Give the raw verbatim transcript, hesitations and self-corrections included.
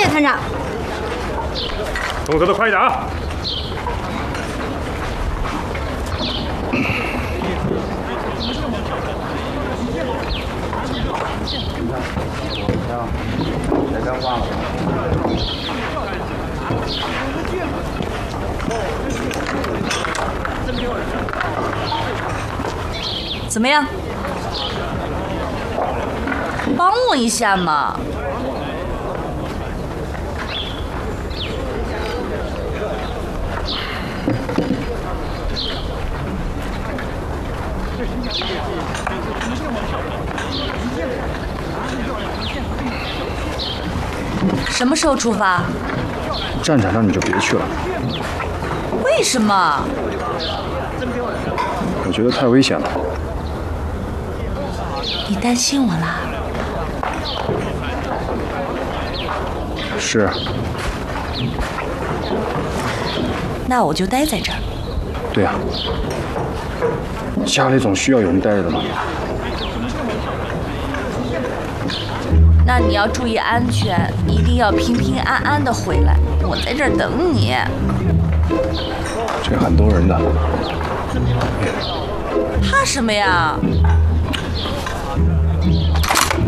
团长。 动作都快一点啊！ 别干忘了。 怎么样？帮我一下嘛！什么时候出发？ 战场上你就别去了。 为什么？ 我觉得太危险了。 你担心我啦？ 是。 那我就待在这儿。 对呀、啊，家里总需要有人待着的嘛。 那你要注意安全，一定要平平安安的回来。我在这儿等你。 这很多人的。 怕什么呀？